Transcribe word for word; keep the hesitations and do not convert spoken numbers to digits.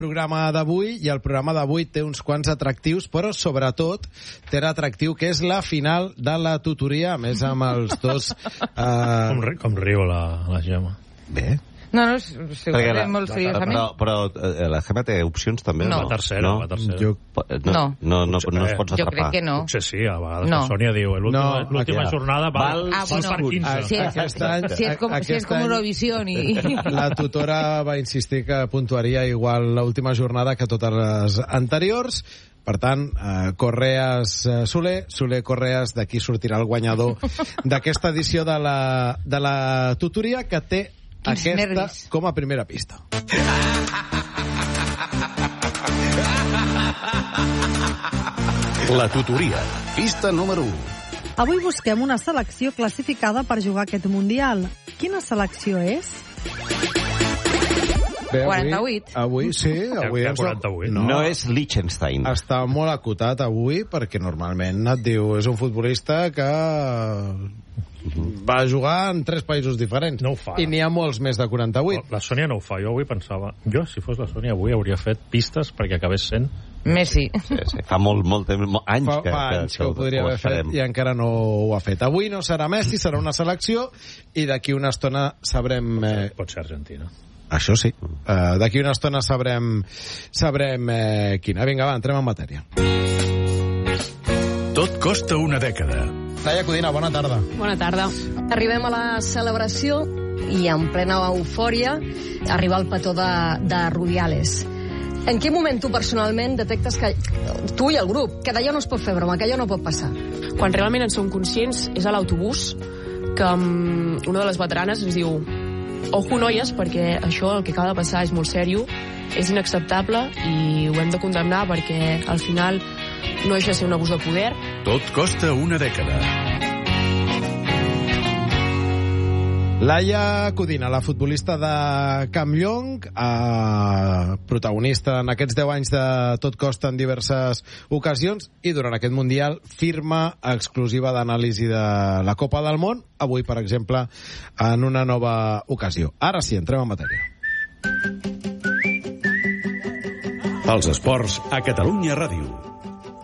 programa d'avui, i el programa d'avui té uns quants atractius, però sobretot té l'atractiu que és la final de la tutoria, a més amb els dos... Eh... Com, ri, com riu la, la Gemma. Bé. No, no, sí, la, molt seriosament. Però, però eh, la Gemma té opcions també? No. La tercera, no? la tercera. Jo... No, no, no, no, no es pots atrapar. Jo crec que no. Potser sí, a vegades no. la Sònia diu l'última no, ja. jornada val, ah, val no. per quinze. Si és, Aquest any, si és com, si és com Eurovision i... La tutora va insistir que puntuaria igual l'última jornada que totes les anteriors. Per tant, eh, Correas eh, Soler, Soler Correas, d'aquí sortirà el guanyador d'aquesta edició de la, de la tutoria, que té Quins aquesta nervis. Com a primera pista. La tutoria, pista número u. Avui busquem una selecció classificada per jugar aquest Mundial. Quina selecció és? Bé, avui, quaranta-vuit. Avui, sí. Avui Ja, ja ens... quaranta-vuit. No, no és Liechtenstein. Està molt acotat avui, perquè normalment et diu és un futbolista que va jugar en tres països diferents. No ho fa. I n'hi ha molts més de quaranta-vuit. La Sònia no ho fa. Jo avui pensava... Jo, si fos la Sònia, avui hauria fet pistes perquè acabés sent... Messi. Sí, sí. Fa molt, molt, molt anys, Fa, que, fa anys que, que ho podria ho haver fet farem. i encara no ho ha fet. Avui no serà Messi, serà una selecció, i d'aquí una estona sabrem... Eh... Pot ser Argentina. Això sí. Uh, d'aquí una estona sabrem, sabrem eh, quina. Vinga, va, entrem en matèria. Tot costa una dècada. Laia Codina, bona tarda. Bona tarda. Arribem a la celebració i en plena eufòria arriba el petó de, de Rubiales. En quin moment tu personalment detectes que tu i el grup, que d'allò no es pot fer broma, que allò no pot passar? Quan realment en som conscients és a l'autobús que um, una de les veteranes ens diu: ojo, noies, perquè això, el que acaba de passar, és molt sèrio, és inacceptable i ho hem de condemnar perquè al final no deixa de ser un abús de poder. Tot costa una dècada. Laia Codina, la futbolista de Campllong, eh, protagonista en aquests deu anys de Tot costa en diverses ocasions, i durant aquest Mundial firma exclusiva d'anàlisi de la Copa del Món, avui, per exemple, en una nova ocasió. Ara sí, entrem en matèria. Els esports a Catalunya Ràdio.